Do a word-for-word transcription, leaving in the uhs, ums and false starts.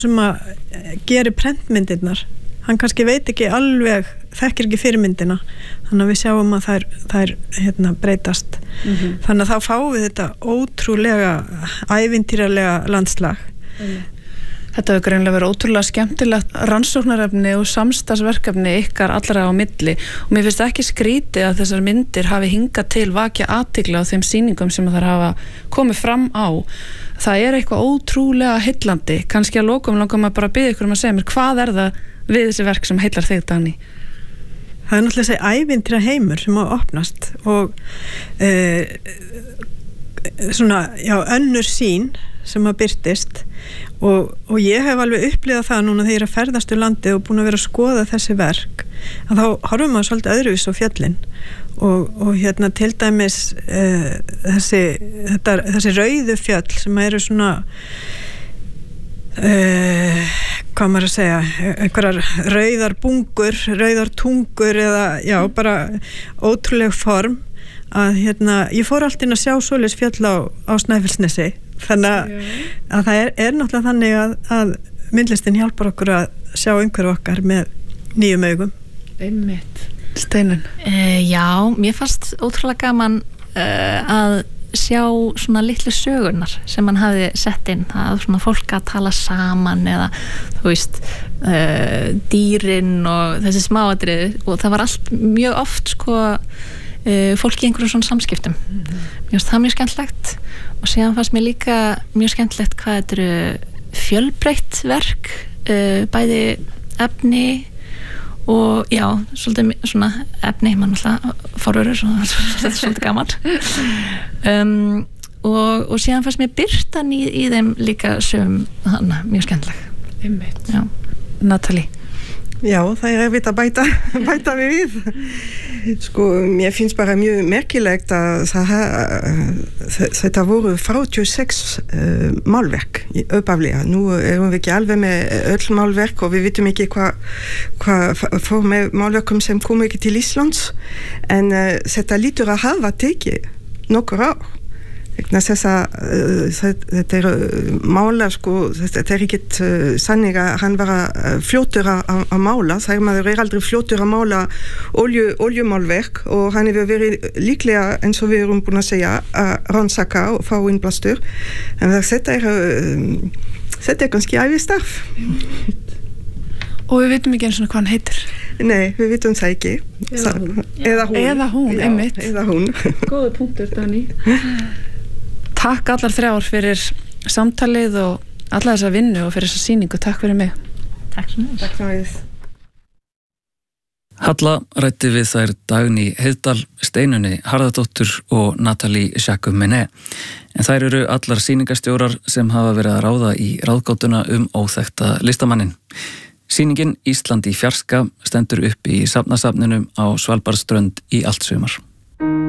sem að geri prentmyndirnar, hann kannski veit ekki alveg, þekkir ekki fyrirmyndina, þannig að við sjáum að þær, þær hérna, breytast. Mm-hmm. Þannig að þá fáum við þetta ótrúlega ævintýralega landslag. Mm. Þetta hefur greinlega verið ótrúlega skemmtilegt rannsóknarefni og samstarfsverkefni ykkar allra á milli og mér finnst ekki skrítið að þessar myndir hafi hingað til vakja athygli á þeim sýningum sem þær hafa komið fram á. Það er eitthvað ótrúlega heillandi. Kannski að lokum langar maður bara að biðja ykkur um að segja mér hvað er það við þessi verk sem heillar þig, Dagný? Það er náttúrulega þessi ævintýra heimur sem á að opnast og e, svona, já, önnur sýn sem að birtist og, og ég hef alveg upplifað það núna þegar ég er að ferðast um landið og búin að vera að skoða þessi verk að þá horfum maður svolítið öðruvís á fjöllin og, og hérna til dæmis uh, þessi, þetta, þessi rauðu fjöll sem eru svona uh, hvað maður að segja einhverjar rauðar bungur rauðar tungur eða já bara ótrúleg form að hérna, ég fór allt inn að sjá svoleiðis fjöll á, á Snæfellsnesi þannig að, að það er, er náttúrulega þannig að, að myndlistin hjálpar okkur að sjá einhverju okkar með nýjum augum. Einmitt. Steinun. Uh, já, mér fannst ótrúlega gaman uh, að sjá svona litlu sögurnar sem hann hafði sett inn, að svona fólk að tala saman eða þú veist uh, dýrin og þessi smáatriði og það var allt mjög oft sko Uh, fólk í einhverjum svona samskiptum mm-hmm. Mér finnst það mjög skemmtilegt og síðan fannst mér líka mjög skemmtilegt hvað þetta eru fjölbreytt verk uh, bæði efni og já, svolítið svona efni, mann alltaf forverur þetta er svolítið gaman um, og, og síðan fannst mér birtan í, í þeim líka sögum hana, mjög skemmtileg Einmitt. Já. Natalie. Já, það er erfitt að bæta, bæta við. Sko, mér finnst bara mjög merkilegt að það, þetta voru þrjátíu-sex uh, málverk í uppaflega. Nú erum við ekki alveg með öll málverk og við vitum ekki hvað hva fór með málverkum sem kom ekki til Íslands. En uh, þetta lítur að hafa tekið nokkur ár. Þessa, uh, þetta er uh, mála sko, þetta er ekkert uh, sannig að hann var uh, fljótur að, að mála, það maður er aldrei fljótur að mála olju, oljumálverk og hann hefur verið líklega eins og við erum búin að segja að rannsaka og fá innblástur en þetta er uh, þetta er kannski ævistarf og við vitum ekki eins og hvað hann heitir Nei, við vitum það ekki eða hún, eða hún, eða hún, já, einmitt eða hún. Góður punktur, Dagný Takk allar þrjár fyrir samtalið og alla þessa vinnu og fyrir þessa sýningu. Takk fyrir mig. Takk svo mjög. Takk svo mjög. Halla ræddi við þær Dagný Heiðdal, Steinunni Harðardóttur og Natalie Jacques-Menet. En þær eru allar sýningastjórar sem hafa verið að ráða í ráðgátuna um óþekkta listamannin. Sýningin Ísland í fjarska stendur upp í safnasafninum á Svalbarðsströnd í allt sumar.